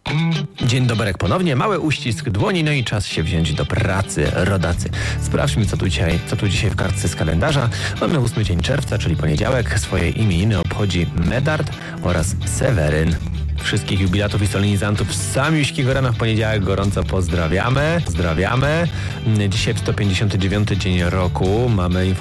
Dzień doberek ponownie, mały uścisk dłoni, no i czas się wziąć do pracy, rodacy. Sprawdźmy, co tu dzisiaj w kartce z kalendarza. Mamy 8 dzień czerwca, czyli poniedziałek. Swoje imieniny obchodzi Medard oraz Seweryn. Wszystkich jubilatów i solenizantów z samiuśkiego rana w poniedziałek gorąco pozdrawiamy. Dzisiaj w 159 dzień roku mamy